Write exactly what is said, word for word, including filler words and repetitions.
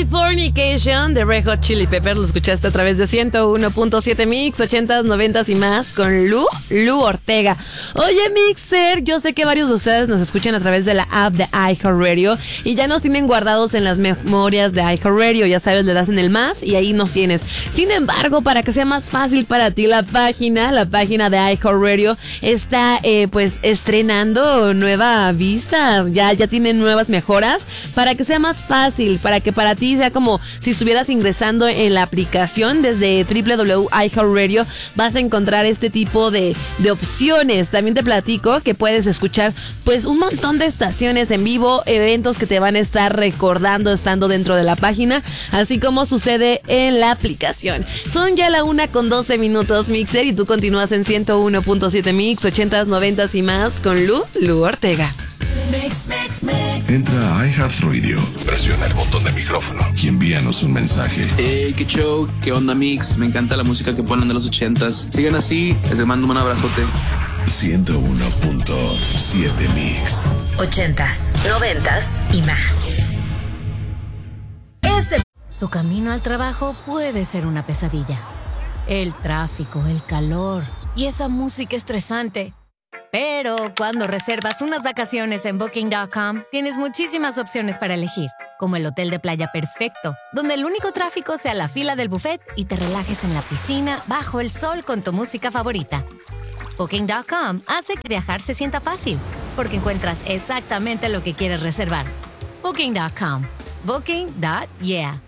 Californication de Red Hot Chili Peppers. Lo escuchaste a través de ciento uno punto siete Mix, ochentas, noventas y más con Lu, Lu Ortega. Oye, Mixer, yo sé que varios de ustedes nos escuchan a través de la app de iHeartRadio y ya nos tienen guardados en las memorias de iHeartRadio. Ya sabes, le das en el más y ahí nos tienes. Sin embargo, para que sea más fácil para ti, la página, la página de iHeartRadio está eh, pues estrenando nueva vista. Ya, ya tiene nuevas mejoras para que sea más fácil, para que para ti sea como si estuvieras ingresando en la aplicación desde doble u doble u doble u punto iHeartRadio. Vas a encontrar este tipo de, de opciones. También te platico que puedes escuchar pues un montón de estaciones en vivo, eventos que te van a estar recordando estando dentro de la página, así como sucede en la aplicación. Son ya la una con doce minutos, Mixer, y tú continúas en ciento uno punto siete Mix, ochentas, noventas y más con Lu, Lu Ortega. Mix, mix, mix. Entra a iHeartRadio, presiona el botón de micrófono y envíanos un mensaje. Hey, qué show, qué onda, Mix. Me encanta la música que ponen de los ochentas. Sigan así, les mando un abrazote. ciento uno punto siete Mix. Ochentas, noventas y más. Este... Tu camino al trabajo puede ser una pesadilla. El tráfico, el calor y esa música estresante. Pero cuando reservas unas vacaciones en Booking punto com, tienes muchísimas opciones para elegir, como el hotel de playa perfecto, donde el único tráfico sea la fila del buffet y te relajes en la piscina bajo el sol con tu música favorita. Booking punto com hace que viajar se sienta fácil, porque encuentras exactamente lo que quieres reservar. Booking punto com. Booking. Yeah.